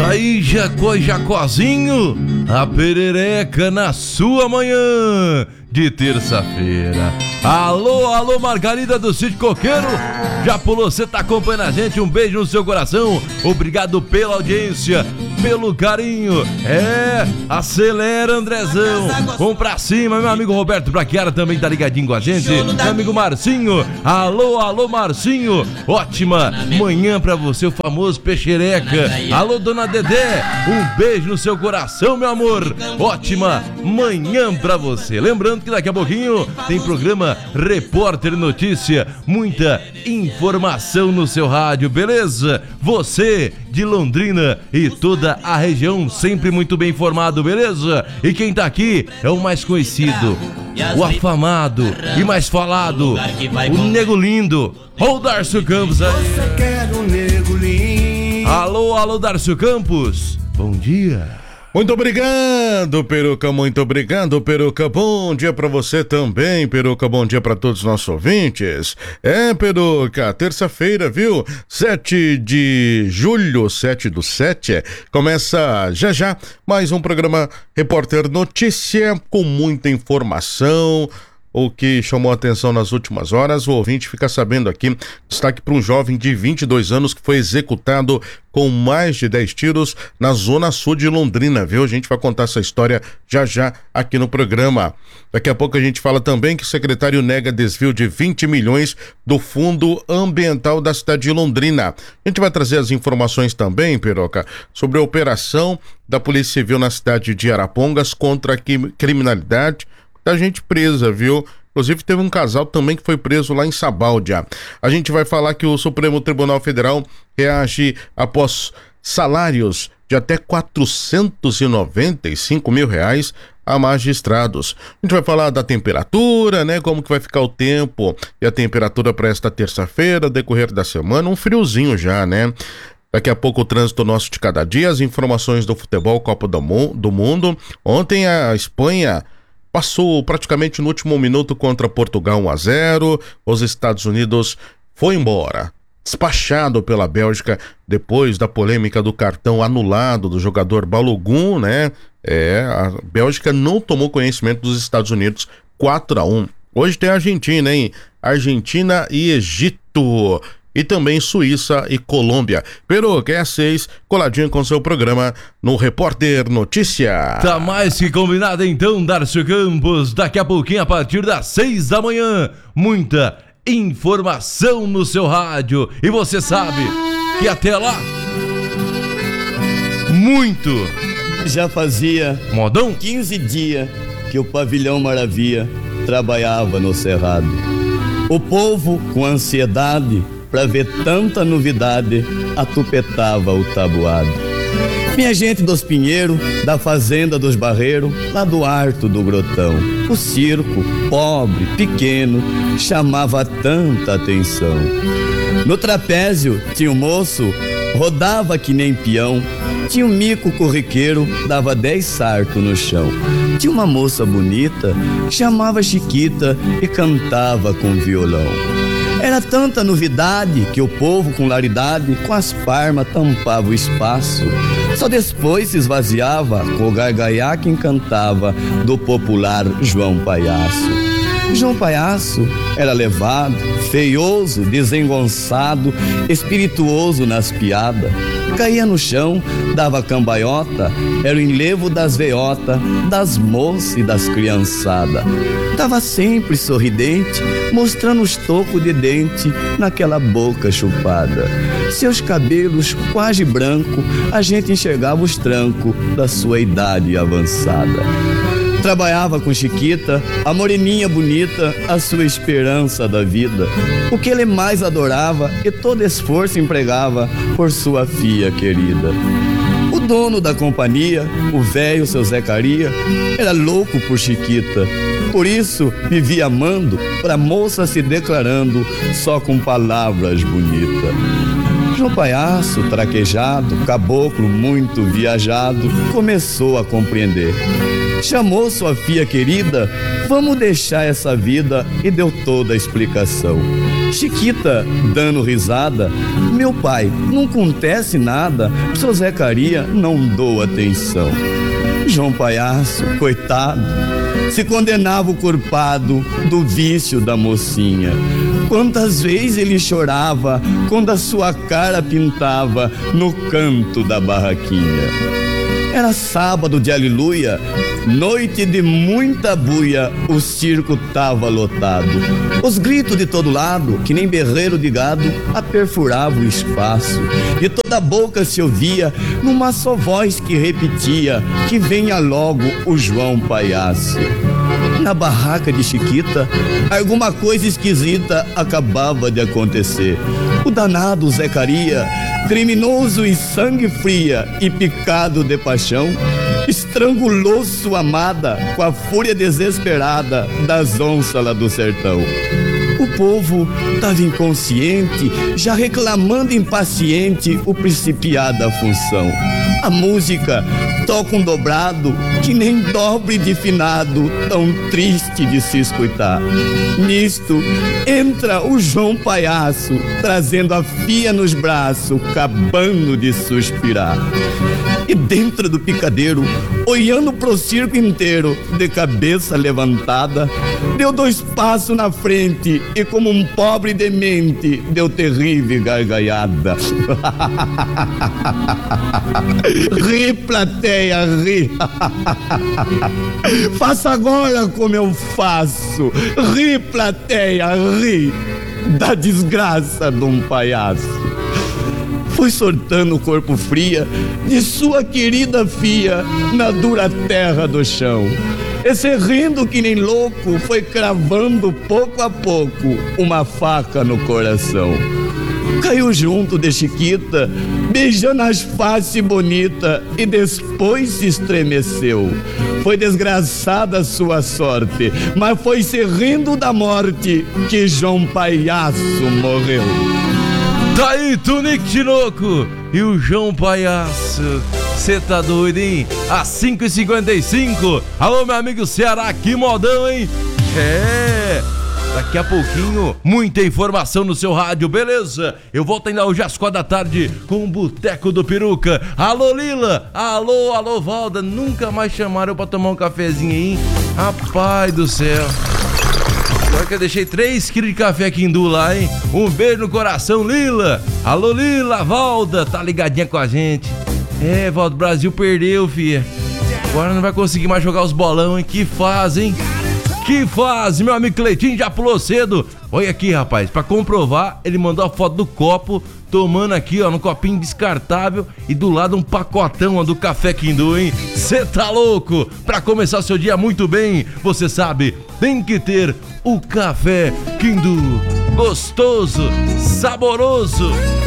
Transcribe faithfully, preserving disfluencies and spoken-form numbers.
aí, Jacó e Jacozinho, a perereca na sua manhã de terça-feira. Alô, alô, Margarida do Sítio Coqueiro, já pulou, você tá acompanhando a gente, um beijo no seu coração, obrigado pela audiência, pelo carinho, é, acelera, Andrezão, vamos pra cima, meu amigo Roberto Braquiara também tá ligadinho com a gente, meu amigo Marcinho, alô, alô, Marcinho, ótima manhã pra você, o famoso peixereca, alô, dona Dedé, um beijo no seu coração, meu amor, ótima manhã pra você, lembrando que daqui a pouquinho tem programa Repórter Notícia, muita informação no seu rádio, beleza? Você de Londrina e toda a região sempre muito bem informado, beleza? E quem tá aqui é o mais conhecido, o afamado e mais falado, o Nego Lindo, o Darcio Campos aí. Você quer um nego lindo? Alô, alô, Darcio Campos, bom dia. Muito obrigado, Peruca, muito obrigado, Peruca, bom dia pra você também, Peruca, bom dia pra todos os nossos ouvintes. É, Peruca, terça-feira, viu? sete de julho, sete do sete, começa já já mais um programa Repórter Notícia com muita informação. O que chamou a atenção nas últimas horas, o ouvinte fica sabendo aqui, destaque para um jovem de vinte e dois anos que foi executado com mais de dez tiros na zona sul de Londrina, viu? A gente vai contar essa história já já aqui no programa. Daqui a pouco a gente fala também que o secretário nega desvio de vinte milhões do Fundo Ambiental da cidade de Londrina. A gente vai trazer as informações também, Peroca, sobre a operação da Polícia Civil na cidade de Arapongas contra a criminalidade. Da gente presa, viu? Inclusive teve um casal também que foi preso lá em Sabáudia. A gente vai falar que o Supremo Tribunal Federal reage após salários de até quatrocentos e noventa e cinco mil reais a magistrados. A gente vai falar da temperatura, né? Como que vai ficar o tempo e a temperatura para esta terça-feira, decorrer da semana, um friozinho já, né? Daqui a pouco o trânsito nosso de cada dia, as informações do futebol Copa do, Mu- do Mundo. Ontem a Espanha passou praticamente no último minuto contra Portugal um a zero, os Estados Unidos foi embora, despachado pela Bélgica depois da polêmica do cartão anulado do jogador Balogun, né? É, a Bélgica não tomou conhecimento dos Estados Unidos, quatro a um. Hoje tem a Argentina, hein? Argentina e Egito. E também Suíça e Colômbia. Peruca, é às seis, coladinho com seu programa no Repórter Notícia. Tá mais que combinado então, Darcio Campos. Daqui a pouquinho, a partir das seis da manhã, muita informação no seu rádio. E você sabe que até lá, muito. Já fazia Modão? quinze dias que o Pavilhão Maravilha trabalhava no Cerrado. O povo, com ansiedade pra ver tanta novidade, atupetava o tabuado. Minha gente dos Pinheiros, da Fazenda dos Barreiros, lá do Arto do Grotão, o circo, pobre, pequeno, chamava tanta atenção. No trapézio tinha um moço, rodava que nem peão, tinha um mico corriqueiro, dava dez sartos no chão. Tinha uma moça bonita, chamava Chiquita e cantava com violão. Era tanta novidade que o povo com laridade, com as palmas tampava o espaço. Só depois se esvaziava com o gargalhar que encantava do popular João Palhaço. João Palhaço era levado, feioso, desengonçado, espirituoso nas piadas. Caía no chão, dava cambaiota, era o enlevo das veiotas, das moças e das criançadas. Tava sempre sorridente, mostrando os tocos de dente naquela boca chupada. Seus cabelos quase branco, a gente enxergava os trancos da sua idade avançada. Trabalhava com Chiquita, a moreninha bonita, a sua esperança da vida. O que ele mais adorava e todo esforço empregava por sua filha querida. O dono da companhia, o velho seu Zecaria, era louco por Chiquita. Por isso vivia amando, pra moça se declarando só com palavras bonitas. João Palhaço, traquejado, caboclo muito viajado, começou a compreender Chamou sua filha querida, vamos deixar essa vida, e deu toda a explicação. Chiquita, dando risada, meu pai, não acontece nada, seu Zecaria não dou atenção. João Palhaço, coitado, se condenava o culpado do vício da mocinha. Quantas vezes ele chorava quando a sua cara pintava no canto da barraquinha. Era sábado de aleluia, noite de muita buia, o circo tava lotado. Os gritos de todo lado, que nem berreiro de gado, aperfuravam o espaço. De toda a boca se ouvia, numa só voz que repetia, que venha logo o João Palhaço. Na barraca de Chiquita, alguma coisa esquisita acabava de acontecer. O danado Zecaria, criminoso e sangue fria e picado de paixão, estrangulou sua amada com a fúria desesperada das onças lá do sertão. O povo estava inconsciente, já reclamando impaciente o principiar da função. A música toca um dobrado que nem dobre de finado, tão triste de se escutar. Nisto entra o João Palhaço, trazendo a filha nos braços, acabando de suspirar. E dentro do picadeiro, olhando pro circo inteiro, de cabeça levantada, deu dois passos na frente e, como um pobre demente, deu terrível gargalhada. Ri, plateia, ri. Faça agora como eu faço. Ri, plateia, ri. Da desgraça de um palhaço. Foi soltando o corpo fria de sua querida filha na dura terra do chão. Esse rindo que nem louco foi cravando pouco a pouco uma faca no coração. Caiu junto de Chiquita, beijando as faces bonitas, e depois se estremeceu. Foi desgraçada a sua sorte, mas foi se rindo da morte que João Palhaço morreu. Tá aí, Tunique Tinoco e o João Palhaço. Cê tá doido, hein? Às cinco e cinquenta e cinco. Alô, meu amigo Ceará, que modão, hein? É... Daqui a pouquinho, muita informação no seu rádio, beleza? Eu volto ainda hoje às quatro da tarde com o Boteco do Peruca. Alô, Lila! Alô, alô, Valda. Nunca mais chamaram eu pra tomar um cafezinho aí, hein? Rapaz do céu. Agora que eu deixei três quilos de café Quindu lá, hein? Um beijo no coração, Lila! Alô, Lila, Valda, tá ligadinha com a gente. É, Valda, o Brasil perdeu, filha. Agora não vai conseguir mais jogar os bolão, hein? Que fase, hein? Que fase, meu amigo Cleitinho já pulou cedo. Olha aqui, rapaz, pra comprovar, ele mandou a foto do copo, tomando aqui, ó, no copinho descartável, e do lado um pacotão, ó, do café Quindu, hein? Cê tá louco? Pra começar o seu dia muito bem, você sabe, tem que ter o café Quindu. Gostoso, saboroso.